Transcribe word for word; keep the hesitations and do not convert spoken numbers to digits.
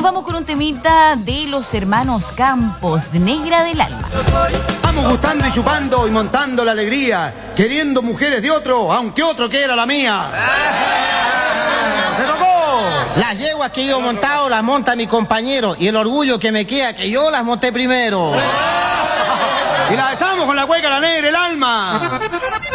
vamos con un temita de los hermanos Campos, Negra del Alma. Vamos gustando y chupando y montando la alegría, queriendo mujeres de otro, aunque otro quiera la mía. ¡Se tocó! Las yeguas que yo he montado las monta mi compañero y el orgullo que me queda que yo las monté primero. Y la besamos con la cueca, la negra, el alma.